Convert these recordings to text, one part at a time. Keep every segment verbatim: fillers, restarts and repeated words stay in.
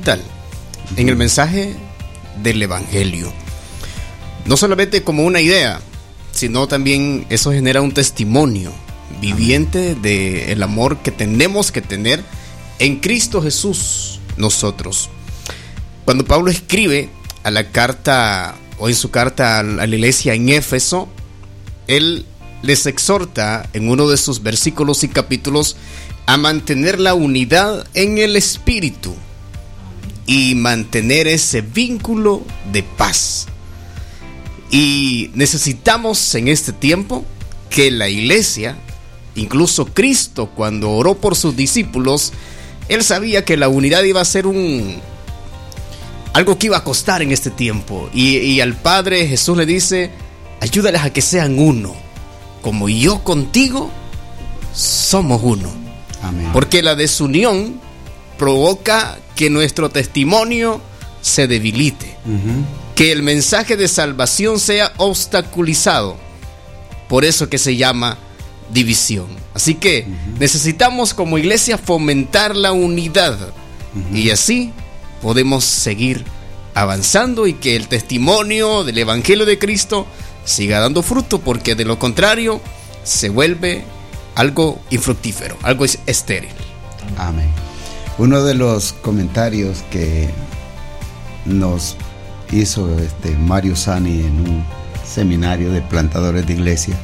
fundamental en el mensaje del Evangelio. No solamente como una idea, sino también eso genera un testimonio viviente del amor que tenemos que tener en Cristo Jesús nosotros. Cuando Pablo escribe a la carta, o en su carta a la iglesia en Éfeso, él les exhorta en uno de sus versículos y capítulos a mantener la unidad en el espíritu y mantener ese vínculo de paz. Y necesitamos en este tiempo que la iglesia, incluso Cristo, cuando oró por sus discípulos, él sabía que la unidad iba a ser un algo que iba a costar en este tiempo. Y, y al Padre Jesús le dice: ayúdales a que sean uno, como yo contigo somos uno. Amén. Porque la desunión provoca que nuestro testimonio se debilite, uh-huh. que el mensaje de salvación sea obstaculizado. Por eso que se llama división. Así que uh-huh. necesitamos como iglesia fomentar la unidad, uh-huh. y así podemos seguir avanzando y que el testimonio del Evangelio de Cristo siga dando fruto, porque de lo contrario se vuelve algo infructífero, algo estéril. Amén. Uno de los comentarios que nos hizo este Mario Sani en un seminario de plantadores de iglesia,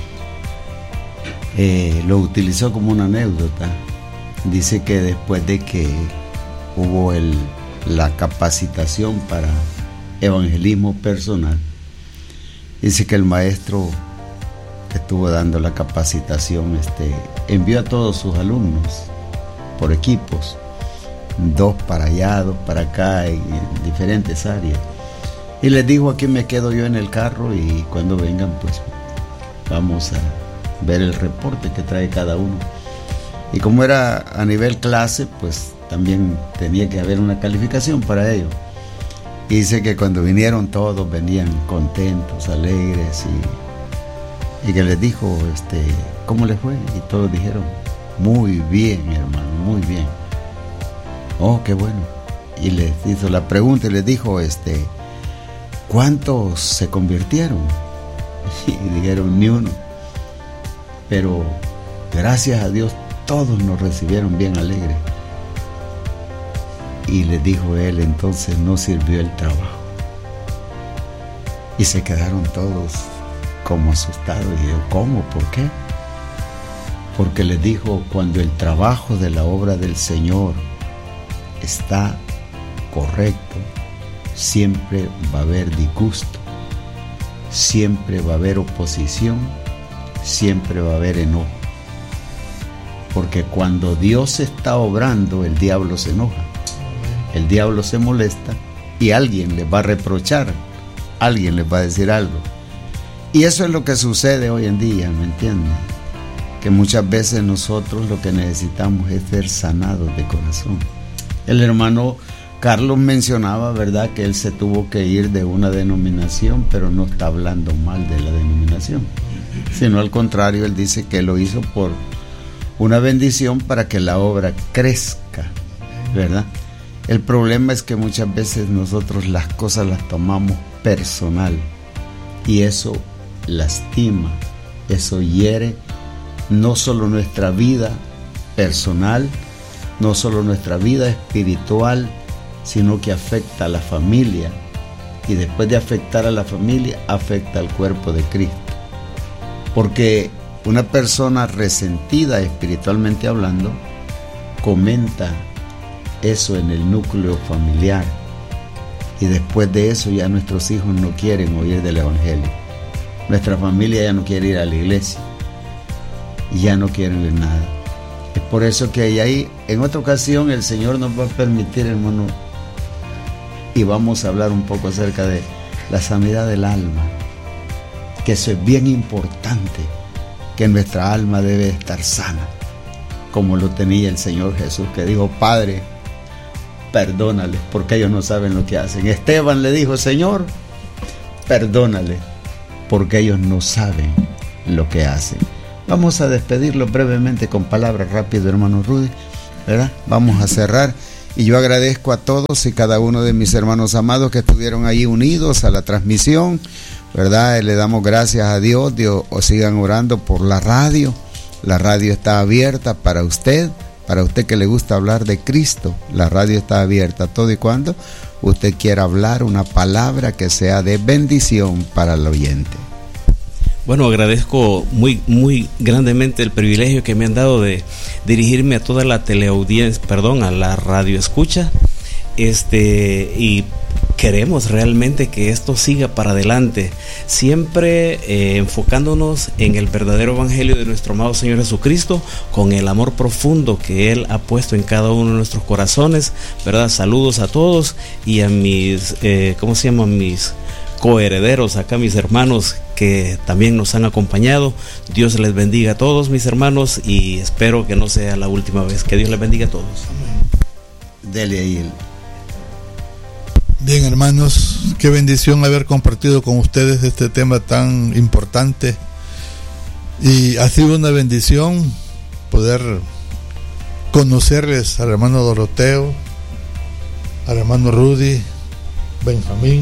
eh, lo utilizó como una anécdota. Dice que después de que hubo el, la capacitación para evangelismo personal, dice que el maestro que estuvo dando la capacitación este, envió a todos sus alumnos por equipos, dos para allá, dos para acá, en diferentes áreas, y les dijo: aquí me quedo yo en el carro y cuando vengan pues vamos a ver el reporte que trae cada uno. Y como era a nivel clase, pues también tenía que haber una calificación para ello. Y dice que cuando vinieron todos venían contentos, alegres, y, y que les dijo, este, ¿cómo les fue? Y todos dijeron: muy bien, hermano, muy bien. Oh, qué bueno. Y les hizo la pregunta y les dijo, este, ¿cuántos se convirtieron? Y dijeron: ni uno. Pero gracias a Dios todos nos recibieron bien alegres. Y les dijo él: entonces no sirvió el trabajo. Y se quedaron todos como asustados. Y yo: ¿cómo? ¿Por qué? Porque les dijo: cuando el trabajo de la obra del Señor está correcto, siempre va a haber disgusto, siempre va a haber oposición, siempre va a haber enojo. Porque cuando Dios está obrando, el diablo se enoja, el diablo se molesta y alguien les va a reprochar, alguien les va a decir algo. Y eso es lo que sucede hoy en día, ¿me entienden? Que muchas veces nosotros lo que necesitamos es ser sanados de corazón. El hermano Carlos mencionaba, ¿verdad?, que él se tuvo que ir de una denominación, pero no está hablando mal de la denominación, sino al contrario, él dice que lo hizo por una bendición para que la obra crezca, ¿verdad? El problema es que muchas veces nosotros las cosas las tomamos personal y eso lastima, eso hiere no solo nuestra vida personal, no solo nuestra vida espiritual, sino que afecta a la familia, y después de afectar a la familia, afecta al cuerpo de Cristo. Porque una persona resentida espiritualmente hablando, comenta eso en el núcleo familiar, y después de eso ya nuestros hijos no quieren oír del Evangelio. Nuestra familia ya no quiere ir a la iglesia, y ya no quieren ver nada. Es por eso que ahí, en otra ocasión, el Señor nos va a permitir, hermano, y vamos a hablar un poco acerca de la sanidad del alma, que eso es bien importante, que nuestra alma debe estar sana, como lo tenía el Señor Jesús, que dijo: Padre, perdónales, porque ellos no saben lo que hacen. Esteban le dijo: Señor, perdónales, porque ellos no saben lo que hacen. Vamos a despedirlo brevemente con palabras rápidas, hermano Rudy, ¿verdad? Vamos a cerrar Y yo agradezco a todos y cada uno de mis hermanos amados que estuvieron ahí unidos a la transmisión, ¿verdad? Le damos gracias a Dios. Dios, o sigan orando por la radio. La radio está abierta para usted, para usted que le gusta hablar de Cristo. La radio está abierta todo y cuando usted quiera hablar una palabra que sea de bendición para el oyente. Bueno, agradezco muy, muy grandemente el privilegio que me han dado de dirigirme a toda la teleaudiencia, perdón, a la radio escucha, este, y queremos realmente que esto siga para adelante, siempre eh, enfocándonos en el verdadero evangelio de nuestro amado Señor Jesucristo, con el amor profundo que Él ha puesto en cada uno de nuestros corazones, ¿verdad? Saludos a todos y a mis, eh, ¿cómo se llaman? Mis coherederos acá, mis hermanos que también nos han acompañado. Dios les bendiga a todos, mis hermanos, y espero que no sea la última vez. Que Dios les bendiga a todos. Dele ahí el... Bien, hermanos, qué bendición haber compartido con ustedes este tema tan importante, y ha sido una bendición poder conocerles al hermano Doroteo, al hermano Rudy, Benjamín,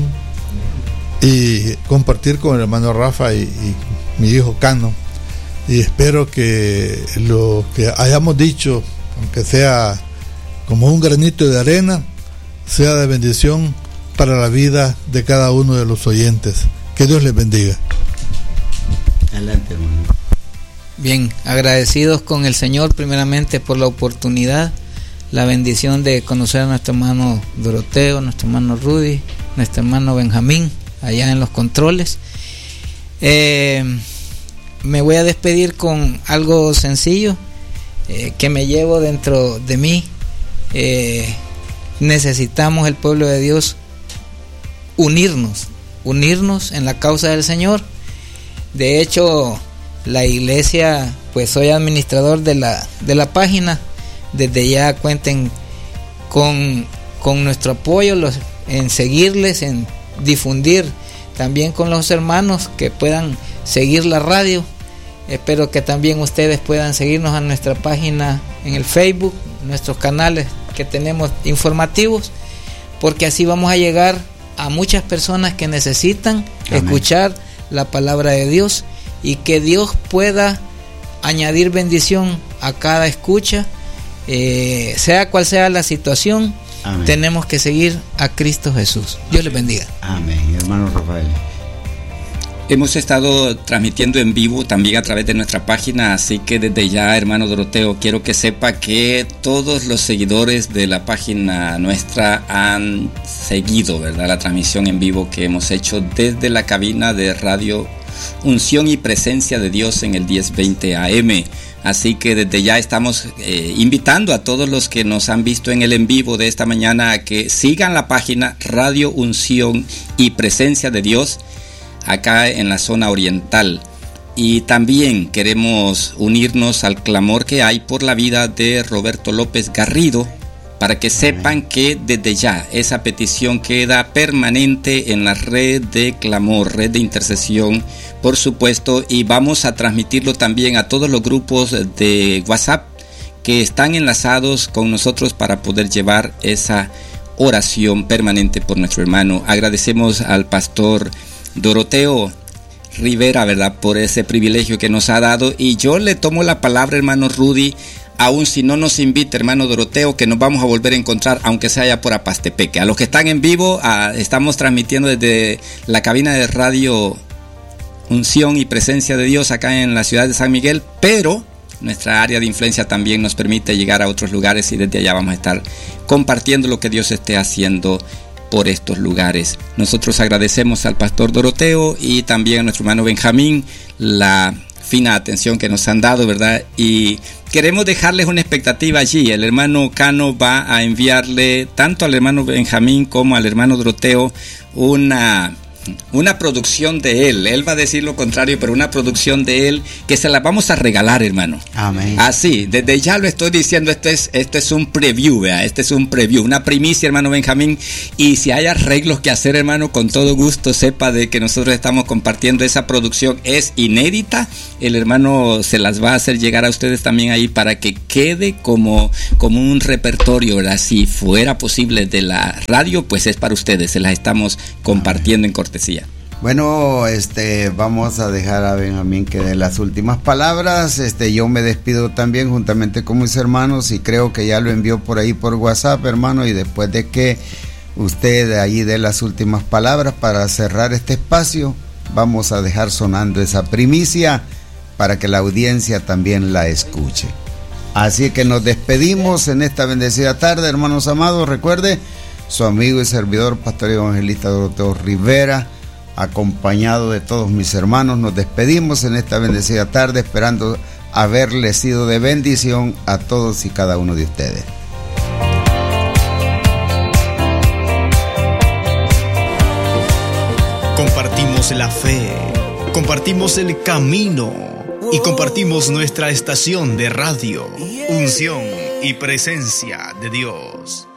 y compartir con el hermano Rafa y, y mi hijo Cano, y espero que lo que hayamos dicho, aunque sea como un granito de arena, sea de bendición para la vida de cada uno de los oyentes. Que Dios les bendiga. Adelante, hermano. Bien, agradecidos con el Señor primeramente por la oportunidad, la bendición de conocer a nuestro hermano Doroteo, nuestro hermano Rudy, nuestro hermano Benjamín allá en los controles. Eh, me voy a despedir con algo sencillo eh, que me llevo dentro de mí. Eh, necesitamos, el pueblo de Dios, unirnos, unirnos en la causa del Señor. De hecho, la iglesia, pues soy administrador de la, de la página. Desde ya cuenten con, con nuestro apoyo los, en seguirles, en difundir también con los hermanos que puedan seguir la radio. Espero que también ustedes puedan seguirnos a nuestra página en el Facebook, nuestros canales que tenemos informativos, porque así vamos a llegar a muchas personas que necesitan Amén. Escuchar la palabra de Dios, y que Dios pueda añadir bendición a cada escucha, eh, sea cual sea la situación. Amén. Tenemos que seguir a Cristo Jesús. Dios les bendiga. Amén. Hermano Rafael. Hemos estado transmitiendo en vivo también a través de nuestra página, así que desde ya, hermano Doroteo, quiero que sepa que todos los seguidores de la página nuestra han seguido, ¿verdad?, la transmisión en vivo que hemos hecho desde la cabina de Radio Unción y Presencia de Dios en el diez veinte A M. Así que desde ya estamos eh, invitando a todos los que nos han visto en el en vivo de esta mañana a que sigan la página Radio Unción y Presencia de Dios acá en la zona oriental. Y también queremos unirnos al clamor que hay por la vida de Roberto López Garrido, para que sepan que desde ya esa petición queda permanente en la red de clamor, red de intercesión, por supuesto, y vamos a transmitirlo también a todos los grupos de WhatsApp que están enlazados con nosotros para poder llevar esa oración permanente por nuestro hermano. Agradecemos al pastor Doroteo Rivera, ¿verdad?, por ese privilegio que nos ha dado, y yo le tomo la palabra, hermano Rudy, aún si no nos invita, hermano Doroteo, que nos vamos a volver a encontrar, aunque sea allá por Apastepeque. A los que están en vivo, a, estamos transmitiendo desde la cabina de Radio Unción y Presencia de Dios acá en la ciudad de San Miguel, pero nuestra área de influencia también nos permite llegar a otros lugares, y desde allá vamos a estar compartiendo lo que Dios esté haciendo por estos lugares. Nosotros agradecemos al pastor Doroteo y también a nuestro hermano Benjamín la fina atención que nos han dado, ¿verdad? Y queremos dejarles una expectativa allí. El hermano Cano va a enviarle tanto al hermano Benjamín como al hermano Doroteo una una producción de él. Él va a decir lo contrario, pero una producción de él que se la vamos a regalar, hermano. Amén. Así, desde ya lo estoy diciendo, este es, este es un preview, ¿vea? Este es un preview, una primicia, hermano Benjamín. Y si hay arreglos que hacer, hermano, con todo gusto, sepa de que nosotros estamos compartiendo esa producción. Es inédita. El hermano se las va a hacer llegar a ustedes también ahí para que quede como, como un repertorio, ¿verdad? Si fuera posible de la radio, pues es para ustedes. Se las estamos compartiendo en cortesía. Bueno, este, vamos a dejar a Benjamín que dé las últimas palabras. Este, yo me despido también juntamente con mis hermanos y creo que ya lo envió por ahí por WhatsApp, hermano, y después de que usted ahí dé las últimas palabras para cerrar este espacio, vamos a dejar sonando esa primicia para que la audiencia también la escuche. Así que nos despedimos en esta bendecida tarde, hermanos amados. Recuerde, su amigo y servidor, pastor evangelista Doroteo Rivera, acompañado de todos mis hermanos, nos despedimos en esta bendecida tarde, esperando haberle sido de bendición a todos y cada uno de ustedes. Compartimos la fe, compartimos el camino y compartimos nuestra estación de radio, unción y presencia de Dios.